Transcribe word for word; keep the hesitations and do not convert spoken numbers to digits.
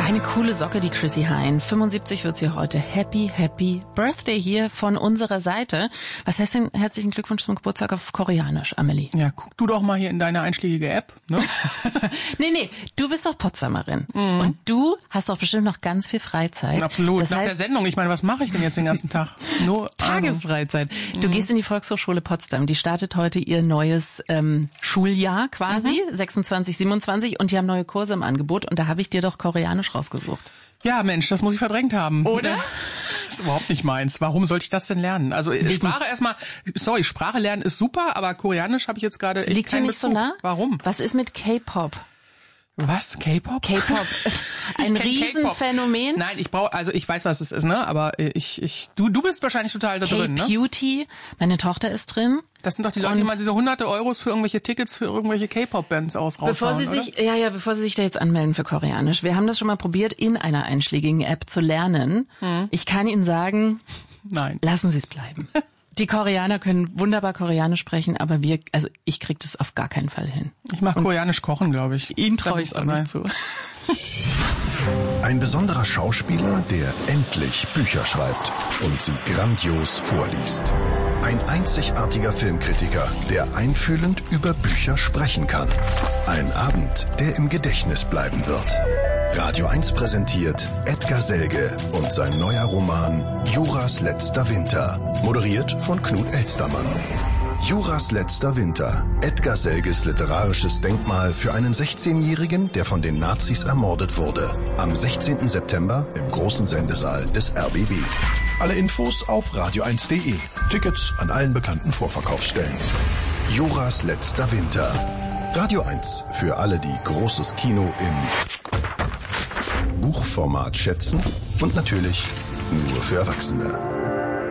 Eine coole Socke, die Chrissy Hine. fünfundsiebzig wird sie heute. Happy, happy Birthday hier von unserer Seite. Was heißt denn herzlichen Glückwunsch zum Geburtstag auf Koreanisch, Amelie? Ja, guck du doch mal hier in deine einschlägige App, ne? nee, nee, du bist doch Potsdamerin. Mhm. Und du hast doch bestimmt noch ganz viel Freizeit. Absolut. Das Nach heißt, der Sendung, ich meine, was mache ich denn jetzt den ganzen Tag? Nur Tagesfreizeit. Du mhm. gehst in die Volkshochschule Potsdam. Die startet heute ihr neues ähm, Schuljahr quasi, mhm. sechsundzwanzig, siebenundzwanzig. Und die haben neue Kurse im Angebot. Und da habe ich dir doch Koreanisch rausgesucht. Ja, Mensch, das muss ich verdrängt haben. Oder? Das ist überhaupt nicht meins. Warum sollte ich das denn lernen? Also Liegen. Sprache erstmal, sorry, Sprache lernen ist super, aber Koreanisch habe ich jetzt gerade echt Liegt keinen dir nicht Bezug. so nah? Warum? Was ist mit K-Pop? Was? K-Pop? K-Pop. Ein Riesenphänomen. Nein, ich brauche, also ich weiß, was es ist, ne? Aber ich, ich, du, du bist wahrscheinlich total da drin, ne? K-Beauty. Meine Tochter ist drin. Das sind doch die Leute, Und die mal diese hunderte Euros für irgendwelche Tickets für irgendwelche K-Pop-Bands ausraushauen, Bevor sie oder? sich, ja, ja, bevor sie sich da jetzt anmelden für Koreanisch. Wir haben das schon mal probiert, in einer einschlägigen App zu lernen. Hm. Ich kann Ihnen sagen, nein, lassen Sie es bleiben. Die Koreaner können wunderbar Koreanisch sprechen, aber wir, also ich krieg das auf gar keinen Fall hin. Ich mag Koreanisch kochen, glaube ich. Ihnen traue ich es auch nicht zu. Ein besonderer Schauspieler, der endlich Bücher schreibt und sie grandios vorliest. Ein einzigartiger Filmkritiker, der einfühlend über Bücher sprechen kann. Ein Abend, der im Gedächtnis bleiben wird. Radio eins präsentiert Edgar Selge und sein neuer Roman Juras letzter Winter, moderiert von Knut Elstermann. Juras letzter Winter, Edgar Selges literarisches Denkmal für einen sechzehnjährigen, der von den Nazis ermordet wurde. Am sechzehnten September im großen Sendesaal des R B B. Alle Infos auf radio eins punkt de. Tickets an allen bekannten Vorverkaufsstellen. Juras letzter Winter. Radio eins für alle, die großes Kino im Buchformat schätzen und natürlich nur für Erwachsene.